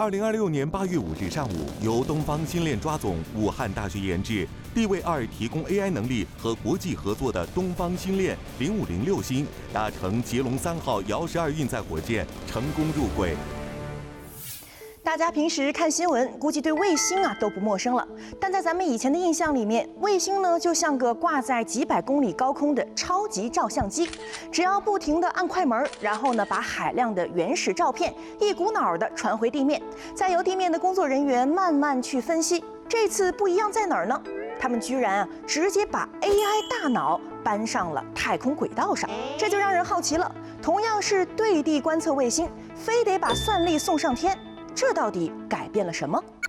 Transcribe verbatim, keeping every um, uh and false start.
二零二六年八月五日上午，由东方星链抓总、武汉大学研制、地卫二提供 A I 能力和国际合作的东方星链零五零六星搭乘捷龙三号遥十二运载火箭成功入轨。 大家平时看新闻，估计对卫星啊都不陌生了。但在咱们以前的印象里面，卫星呢就像个挂在几百公里高空的超级照相机，只要不停地按快门，然后呢把海量的原始照片一股脑地传回地面，再由地面的工作人员慢慢去分析。这次不一样在哪儿呢？他们居然啊直接把 A I 大脑搬上了太空轨道上，这就让人好奇了。同样是对地观测卫星，非得把算力送上天。 这到底改变了什么？